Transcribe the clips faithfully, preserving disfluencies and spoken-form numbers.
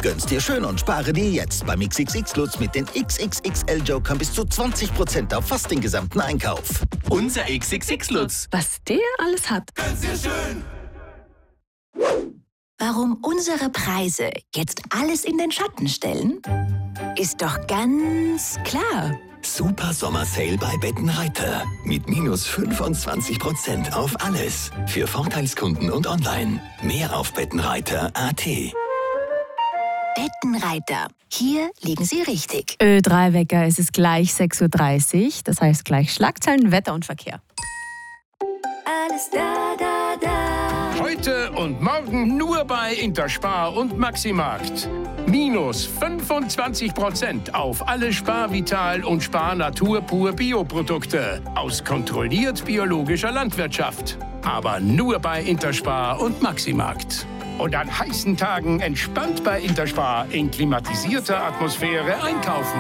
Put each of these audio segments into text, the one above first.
Gönn's dir schön und spare dir jetzt beim X X X-Lutz mit den X X X L-Jokern bis zu zwanzig Prozent auf fast den gesamten Einkauf. Unser X X X-Lutz. Was der alles hat. Gönn's dir schön. Warum unsere Preise jetzt alles in den Schatten stellen? Ist doch ganz klar. Super Sommersale bei Bettenreiter. Mit minus fünfundzwanzig Prozent auf alles. Für Vorteilskunden und online. Mehr auf bettenreiter punkt a t. Bettenreiter. Hier liegen Sie richtig. Ö drei Wecker, es ist gleich sechs Uhr dreißig. Das heißt gleich Schlagzeilen, Wetter und Verkehr. Alles da, da, da. Heute und morgen nur bei Interspar und Maximarkt. Minus fünfundzwanzig Prozent auf alle Spar-Vital und Spar-Natur-Pur-Bio-Produkte aus kontrolliert biologischer Landwirtschaft. Aber nur bei Interspar und Maximarkt. Und an heißen Tagen entspannt bei Interspar in klimatisierter Atmosphäre einkaufen.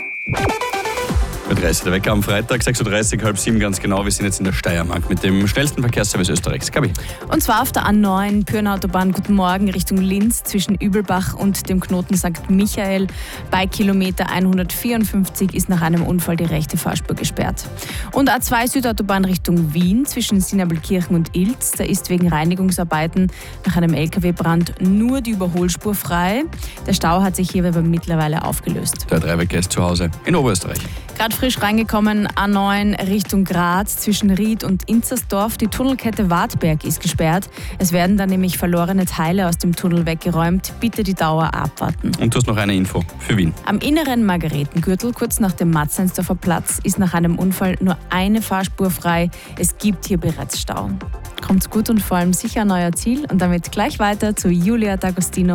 dreißig der Wecker am Freitag, sechs Uhr dreißig, halb sieben ganz genau. Wir sind jetzt in der Steiermark mit dem schnellsten Verkehrsservice Österreichs. Gabi. Und zwar auf der A neun, Pyrna-Autobahn, guten Morgen, Richtung Linz, zwischen Übelbach und dem Knoten Sankt Michael. Bei Kilometer hundertvierundfünfzig ist nach einem Unfall die rechte Fahrspur gesperrt. Und A zwei Südautobahn Richtung Wien, zwischen Sinabelkirchen und Ilz. Da ist wegen Reinigungsarbeiten nach einem L K W-Brand nur die Überholspur frei. Der Stau hat sich hier aber mittlerweile aufgelöst. Der drei Wecker ist zu Hause in Oberösterreich. Gerade frisch reingekommen, A neun Richtung Graz zwischen Ried und Inzersdorf. Die Tunnelkette Wartberg ist gesperrt. Es werden dann nämlich verlorene Teile aus dem Tunnel weggeräumt. Bitte die Dauer abwarten. Und du hast noch eine Info für Wien. Am inneren Margaretengürtel, kurz nach dem Matzleinsdorfer Platz, ist nach einem Unfall nur eine Fahrspur frei. Es gibt hier bereits Stau. Kommt's gut und vor allem sicher an euer Ziel. Und damit gleich weiter zu Julia D'Agostino.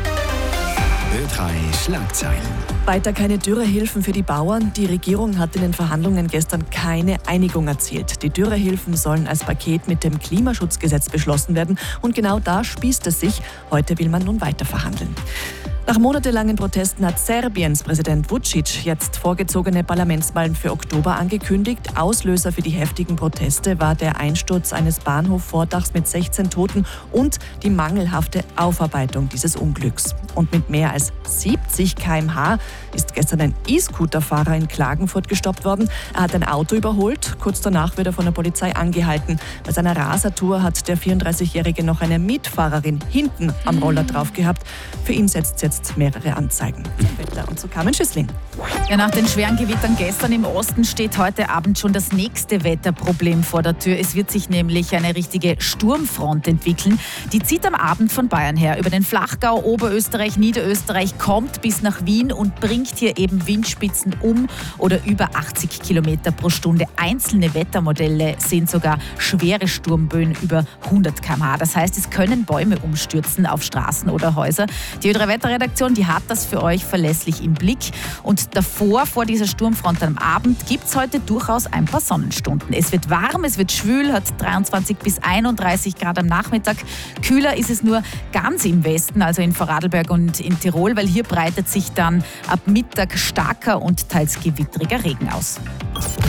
Ö drei Schlagzeilen. Weiter keine Dürrehilfen für die Bauern. Die Regierung hat in den Verhandlungen gestern keine Einigung erzielt. Die Dürrehilfen sollen als Paket mit dem Klimaschutzgesetz beschlossen werden. Und genau da spießt es sich. Heute will man nun weiter verhandeln. Nach monatelangen Protesten hat Serbiens Präsident Vučić jetzt vorgezogene Parlamentswahlen für Oktober angekündigt. Auslöser für die heftigen Proteste war der Einsturz eines Bahnhofvordachs mit sechzehn Toten und die mangelhafte Aufarbeitung dieses Unglücks. Und mit mehr als siebzig Kilometer pro Stunde ist gestern ein E-Scooter-Fahrer in Klagenfurt gestoppt worden. Er hat ein Auto überholt. Kurz danach wird er von der Polizei angehalten. Bei seiner Rasertour hat der vierunddreißigjährige noch eine Mitfahrerin hinten am Roller drauf gehabt. Für ihn setzt es jetzt mehrere Anzeigen. Zum Wetter und zu Carmen Schüssling. Ja, nach den schweren Gewittern gestern im Osten steht heute Abend schon das nächste Wetterproblem vor der Tür. Es wird sich nämlich eine richtige Sturmfront entwickeln. Die zieht am Abend von Bayern her über den Flachgau, Oberösterreich, Niederösterreich, kommt bis nach Wien und bringt hier eben Windspitzen um oder über achtzig Kilometer pro Stunde. Einzelne Wettermodelle sehen sogar schwere Sturmböen über hundert Kilometer pro Stunde. Das heißt, es können Bäume umstürzen auf Straßen oder Häuser. Die Ö drei Wetterredaktion, die hat das für euch verlässlich im Blick. Und davor, vor dieser Sturmfront am Abend, gibt es heute durchaus ein paar Sonnenstunden. Es wird warm, es wird schwül, hat dreiundzwanzig bis einunddreißig Grad am Nachmittag. Kühler ist es nur ganz im Westen, also in Vorarlberg und in Tirol, weil hier breitet sich dann ab Mittag starker und teils gewittriger Regen aus.